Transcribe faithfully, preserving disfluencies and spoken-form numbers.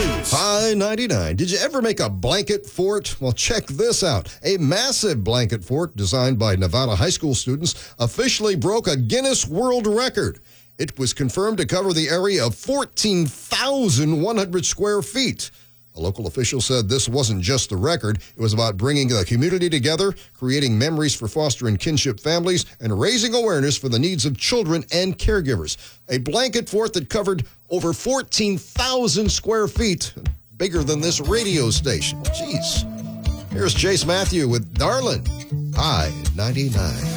News. Hi ninety-nine. Did you ever make a blanket fort? Well, check this out. A massive blanket fort designed by Nevada high school students officially broke a Guinness World Record. It was confirmed to cover the area of fourteen thousand one hundred square feet. A local official said this wasn't just the record. It was about bringing the community together, creating memories for foster and kinship families, and raising awareness for the needs of children and caregivers. A blanket fort that covered over fourteen thousand square feet, bigger than this radio station. Jeez. Here's Chase Matthew with Darlin'. Hi ninety-nine.